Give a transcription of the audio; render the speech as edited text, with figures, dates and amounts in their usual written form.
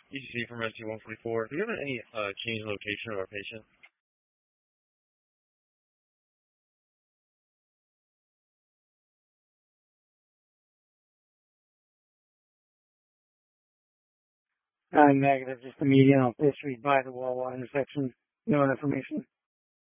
ECG from ST-144. Do we have any change in location of our patient? Negative, just the median history by the wall intersection. No information.